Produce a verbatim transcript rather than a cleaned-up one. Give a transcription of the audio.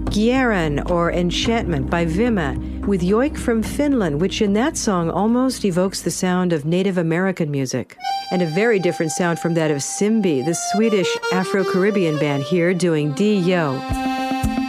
Gieran or Enchantment by Vimma, with Joik from Finland, which in that song almost evokes the sound of Native American music. And a very different sound from that of Simbi, the Swedish Afro-Caribbean band here doing Dio.